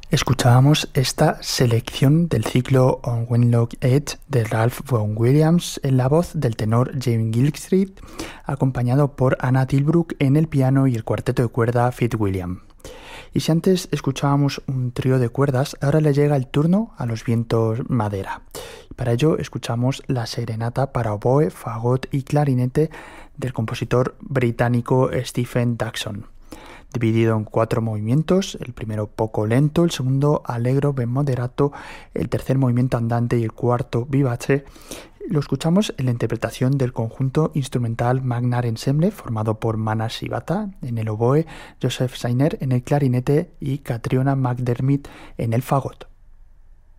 Escuchábamos esta selección del ciclo On Wenlock Edge de Ralph Vaughan Williams en la voz del tenor James Gilchrist, acompañado por Anna Tilbrook en el piano y el cuarteto de cuerda Fitzwilliam. Y si antes escuchábamos un trío de cuerdas, ahora le llega el turno a los vientos madera. Y para ello escuchamos la serenata para oboe, fagot y clarinete del compositor británico Stephen Dawson. Dividido en 4 movimientos, el primero poco lento, el segundo allegro ben moderato, el tercer movimiento andante y el cuarto vivace. Lo escuchamos en la interpretación del conjunto instrumental Magnar Ensemble, formado por Manas Shibata en el oboe, Joseph Sainer en el clarinete y Catriona McDermott en el fagot.